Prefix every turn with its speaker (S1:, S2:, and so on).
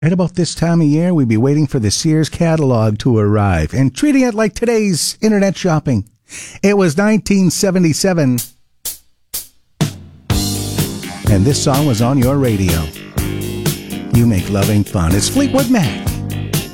S1: Right about this time of year, we'd be waiting for the Sears catalog to arrive and treating it like today's internet shopping. It was 1977, and this song was on your radio. You make loving fun. It's Fleetwood Mac.